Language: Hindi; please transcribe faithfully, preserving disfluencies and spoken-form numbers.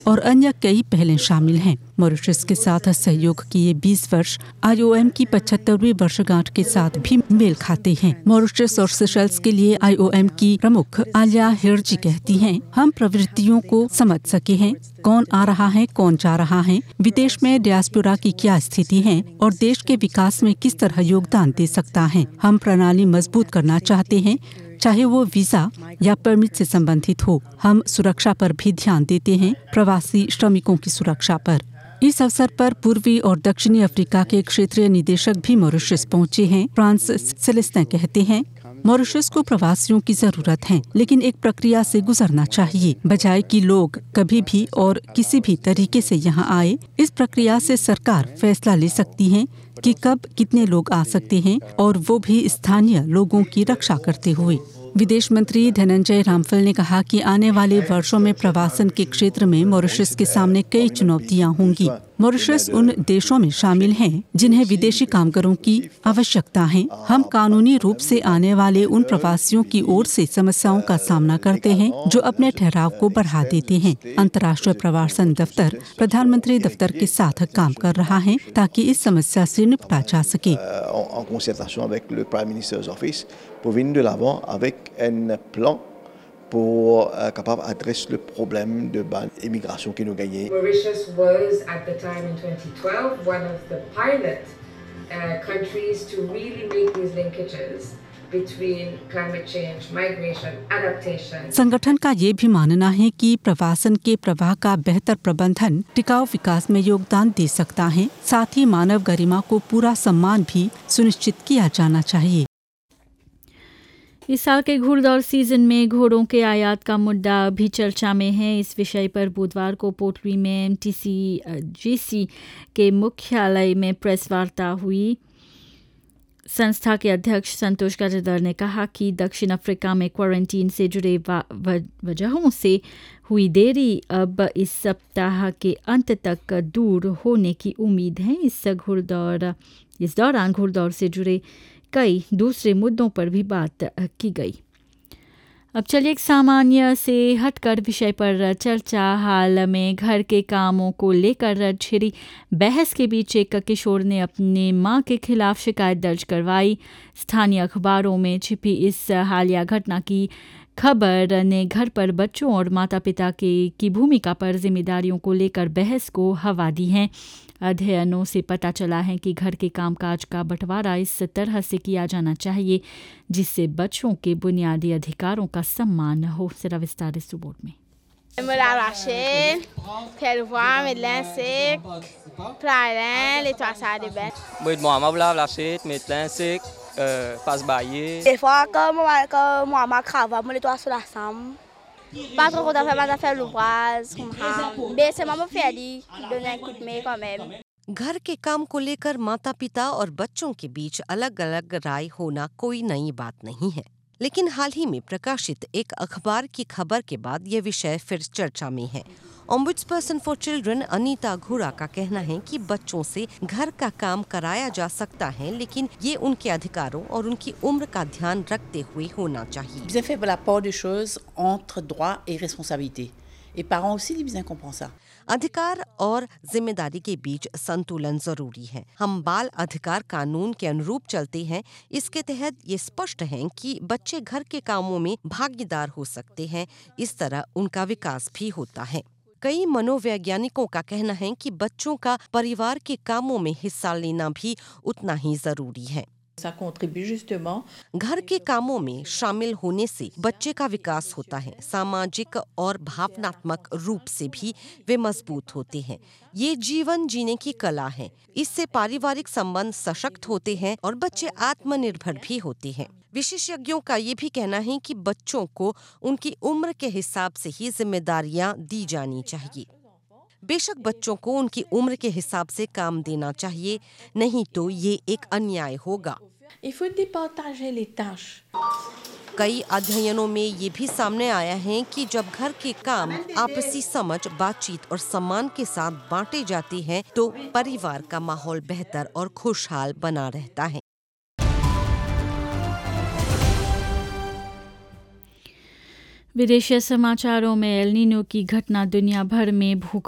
और अन्य कई पहले शामिल हैं। मॉरिशस के साथ सहयोग की ये बीस वर्ष आई ओ एम की पचहत्तरवीं वर्षगांठ के साथ भी मेल खाते हैं। मॉरिशस और सेशल्स के लिए आई ओ एम की प्रमुख आलिया हिरजी कहती हैं, हम प्रवृत्तियों को समझ सके हैं, कौन आ रहा है, कौन जा रहा है, विदेश में डियास्पोरा की क्या स्थिति है और देश के विकास में किस तरह योगदान दे सकता है। हम प्रणाली मजबूत करना चाहते हैं, चाहे वो वीजा या परमिट से संबंधित हो। हम सुरक्षा पर भी ध्यान देते हैं, प्रवासी श्रमिकों की सुरक्षा पर। इस अवसर पर पूर्वी और दक्षिणी अफ्रीका के क्षेत्रीय निदेशक भी मॉरिशस पहुंचे हैं। फ्रांस सेलेस्tin कहते हैं, मॉरिशस को प्रवासियों की जरूरत है, लेकिन एक प्रक्रिया से गुजरना चाहिए, बजाय कि लोग कभी भी और किसी भी तरीके से यहाँ आए। इस प्रक्रिया से सरकार फैसला ले सकती है कि कब कितने लोग आ सकते हैं, और वो भी स्थानीय लोगों की रक्षा करते हुए। विदेश मंत्री धनंजय रामफल ने कहा कि आने वाले वर्षों में प्रवासन के क्षेत्र में मॉरिशस के सामने कई चुनौतियां होंगी। मॉरिशस उन देशों में शामिल हैं जिन्हें विदेशी कामगारों की आवश्यकता है। हम कानूनी रूप से आने वाले उन प्रवासियों की ओर से समस्याओं का सामना करते हैं जो अपने ठहराव को बढ़ा देते हैं। अंतर्राष्ट्रीय प्रवासन दफ्तर प्रधानमंत्री दफ्तर के साथ काम कर रहा है ताकि इस समस्या से निपटा जा सके। pour venir de l'avant avec un plan pour euh, capable adresser le problème de l'immigration qui nous gagnait. Mauritius was at the time in twenty twelve one of the pilot uh, countries to really make these linkages between climate change, migration, adaptation. संगठन का ये भी मानना है कि प्रवासन के प्रवाह का बेहतर प्रबंधन टिकाऊ विकास में योगदान दे सकता है। साथ ही मानव गरिमा को पूरा सम्मान भी सुनिश्चित किया जाना चाहिए। इस साल के घुड़दौड़ सीजन में घोड़ों के आयात का मुद्दा भी चर्चा में है। इस विषय पर बुधवार को पोटली में एम टी सी जी सी के मुख्यालय में प्रेस वार्ता हुई। संस्था के अध्यक्ष संतोष गजदर ने कहा कि दक्षिण अफ्रीका में क्वारंटीन से जुड़े वजहों से हुई देरी अब इस सप्ताह के अंत तक दूर होने की उम्मीद है। इस घुड़दौड़ इस दौरान घुड़दौड़ से जुड़े कई दूसरे मुद्दों पर भी बात की गई। अब चलिए एक सामान्य से हटकर विषय पर चर्चा। हाल में घर के कामों को लेकर छिड़ी बहस के बीच एक किशोर ने अपने मां के खिलाफ शिकायत दर्ज करवाई। स्थानीय अखबारों में छिपी इस हालिया घटना की खबर ने घर पर बच्चों और माता पिता के की भूमिका पर जिम्मेदारियों को लेकर बहस को हवा दी है। अध्ययनों से पता चला है कि घर के कामकाज का बंटवारा इस तरह से किया जाना चाहिए जिससे बच्चों के बुनियादी अधिकारों का सम्मान हो। जरा विस्तारित रिपोर्ट में। Des fois, quand moi, quand moi, ma cravache, moi, les doigts sur la chambre. Pas trop qu'on a fait, ma faire l'ouvrage, comme ça. Mais c'est maman fait dit, donne un coup de main quand même. घर के काम को लेकर माता पिता और बच्चों के बीच अलग अलग राय होना कोई नई बात नहीं है, लेकिन हाल ही में प्रकाशित एक अखबार की खबर के बाद यह विषय फिर चर्चा में है। ओम्बुड्सपर्सन फॉर चिल्ड्रन अनीता घुरा का कहना है कि बच्चों से घर का काम कराया जा सकता है, लेकिन ये उनके अधिकारों और उनकी उम्र का ध्यान रखते हुए होना चाहिए। Bien fait la part des choses entre droit et responsabilité. Et parents aussi disent bien comprend ça. अधिकार और जिम्मेदारी के बीच संतुलन जरूरी है। हम बाल अधिकार कानून के अनुरूप चलते हैं। इसके तहत ये स्पष्ट है कि बच्चे घर के कामों में भागीदार हो सकते हैं। इस तरह उनका विकास भी होता है। कई मनोवैज्ञानिकों का कहना है कि बच्चों का परिवार के कामों में हिस्सा लेना भी उतना ही जरूरी है। घर के कामों में शामिल होने से बच्चे का विकास होता है। सामाजिक और भावनात्मक रूप से भी वे मजबूत होते हैं। ये जीवन जीने की कला है। इससे पारिवारिक संबंध सशक्त होते हैं और बच्चे आत्मनिर्भर भी होते हैं। विशेषज्ञों का ये भी कहना है कि बच्चों को उनकी उम्र के हिसाब से ही जिम्मेदारियां दी जानी चाहिए। बेशक बच्चों को उनकी उम्र के हिसाब से काम देना चाहिए, नहीं तो ये एक अन्याय होगा। कई अध्ययनों में ये भी सामने आया है कि जब घर के काम आपसी समझ, बातचीत और सम्मान के साथ बांटे जाते हैं तो परिवार का माहौल बेहतर और खुशहाल बना रहता है। विदेशी समाचारों में एल नीनो की घटना दुनिया भर में भूख